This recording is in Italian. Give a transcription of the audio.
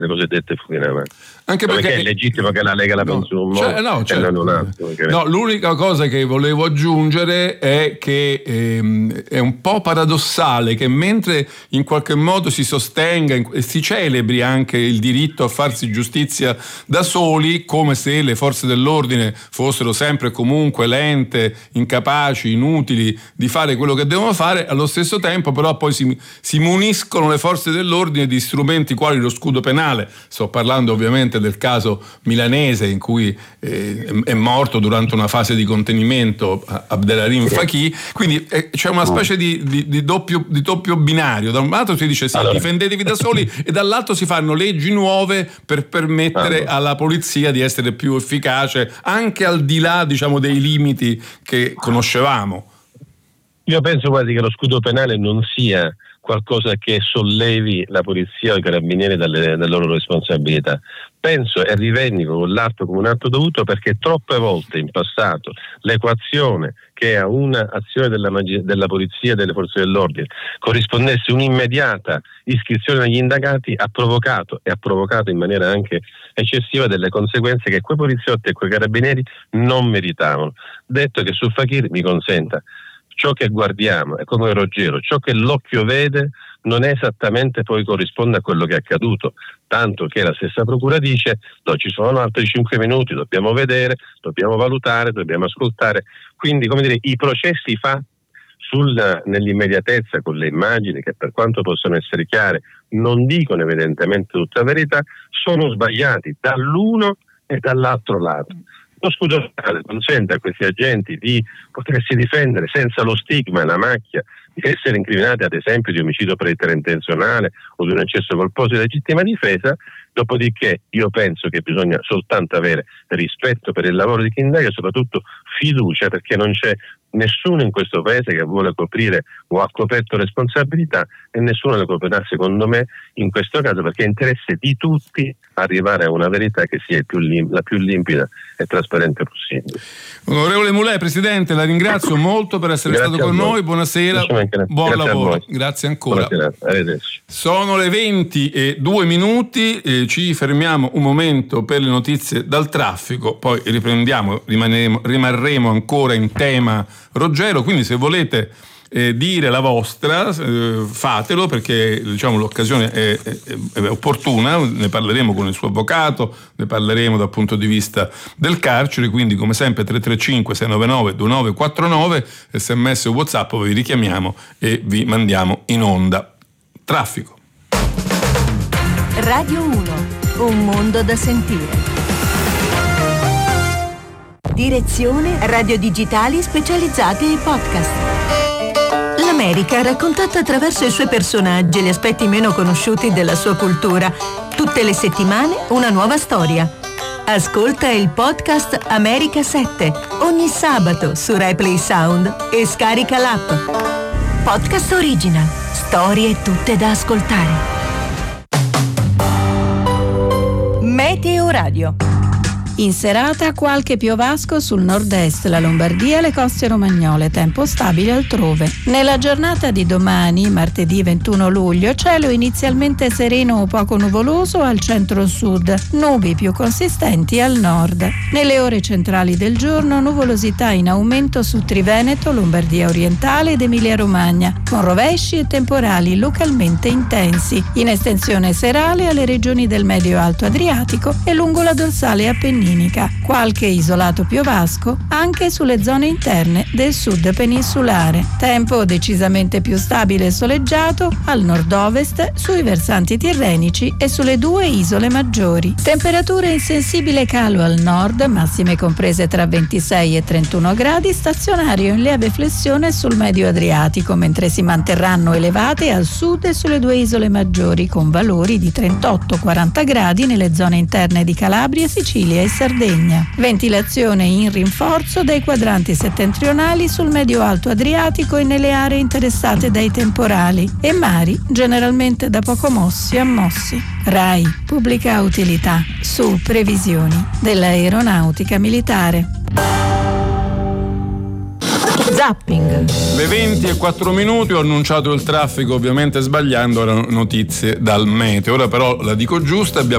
le cosiddette fuochi in avanti. Anche perché è legittimo che la Lega la pensi un modo certo. non un altro. No, l'unica cosa che volevo aggiungere è che è un po' paradossale che mentre in qualche modo si sostenga e si celebri anche il diritto a farsi giustizia da soli, come se le forze dell'ordine fossero sempre e comunque lente, incapaci, inutili di fare quello che devono fare, allo stesso tempo però poi si muniscono le forze dell'ordine di strumenti quali lo scudo penale. Sto parlando ovviamente del caso milanese in cui è morto durante una fase di contenimento Abdelharim Faki, quindi c'è una specie di doppio binario. Da un lato si dice difendetevi da soli e dall'altro si fanno leggi nuove per permettere alla polizia di essere più efficace anche al di là, diciamo, dei limiti che conoscevamo. Io penso quasi che lo scudo penale non sia qualcosa che sollevi la polizia o i carabinieri dalle loro responsabilità. Penso e rivendico con l'atto come un atto dovuto, perché troppe volte in passato l'equazione che a un'azione della polizia e delle forze dell'ordine corrispondesse un'immediata iscrizione agli indagati ha provocato in maniera anche eccessiva delle conseguenze che quei poliziotti e quei carabinieri non meritavano. Detto che su Fakir, mi consenta, ciò che guardiamo è come Ruggero, ciò che l'occhio vede non è esattamente poi corrisponde a quello che è accaduto, tanto che la stessa procura dice ci sono altri 5 minuti, dobbiamo vedere, dobbiamo valutare, dobbiamo ascoltare. Quindi, come dire, i processi fatti nell'immediatezza con le immagini, che per quanto possono essere chiare non dicono evidentemente tutta la verità, sono sbagliati dall'uno e dall'altro lato. Lo scudo penale consente a questi agenti di potersi difendere senza lo stigma e la macchia di essere incriminati, ad esempio, di omicidio preterintenzionale o di un eccesso colposo di legittima difesa. Dopodiché io penso che bisogna soltanto avere rispetto per il lavoro di chi indaga e soprattutto fiducia, perché non c'è nessuno in questo paese che vuole coprire o ha coperto responsabilità, e nessuno le coprirà, secondo me, in questo caso, perché è interesse di tutti arrivare a una verità che sia la più limpida e trasparente possibile. Onorevole Mulè, Presidente, la ringrazio molto per essere stato con noi. Buonasera, buon lavoro. Grazie ancora. Sono le 20:02, ci fermiamo un momento per le notizie dal traffico, poi rimarremo ancora in tema Ruggero, quindi se volete dire la vostra, fatelo, perché diciamo l'occasione è opportuna. Ne parleremo con il suo avvocato, ne parleremo dal punto di vista del carcere, quindi come sempre 335 699 2949, SMS o WhatsApp, vi richiamiamo e vi mandiamo in onda. Traffico. Radio 1, un mondo da sentire. Direzione radio digitali specializzati e podcast. L'America raccontata attraverso i suoi personaggi e gli aspetti meno conosciuti della sua cultura. Tutte le settimane una nuova storia. Ascolta il podcast America 7 ogni sabato su RaiPlay Sound e scarica l'app. Podcast Original. Storie tutte da ascoltare. Meteo Radio. In serata qualche piovasco sul nord-est, la Lombardia e le coste romagnole, tempo stabile altrove. Nella giornata di domani, martedì 21 luglio, cielo inizialmente sereno o poco nuvoloso al centro-sud, nubi più consistenti al nord. Nelle ore centrali del giorno, nuvolosità in aumento su Triveneto, Lombardia orientale ed Emilia-Romagna, con rovesci e temporali localmente intensi, in estensione serale alle regioni del medio-alto Adriatico e lungo la dorsale appenninica. Qualche isolato piovasco anche sulle zone interne del sud peninsulare. Tempo decisamente più stabile e soleggiato al nord-ovest, sui versanti tirrenici e sulle 2 isole maggiori. Temperature in sensibile calo al nord, massime comprese tra 26 e 31 gradi, stazionario in lieve flessione sul medio Adriatico, mentre si manterranno elevate al sud e sulle 2 isole maggiori, con valori di 38-40 gradi nelle zone interne di Calabria, Sicilia e Sardegna. Ventilazione in rinforzo dai quadranti settentrionali sul medio-alto Adriatico e nelle aree interessate dai temporali, e mari generalmente da poco mossi a mossi. RAI, pubblica utilità, su previsioni dell'aeronautica militare. Zapping. Le 20:04, ho annunciato il traffico ovviamente sbagliando, erano notizie dal meteo. Ora però la dico giusta, abbiamo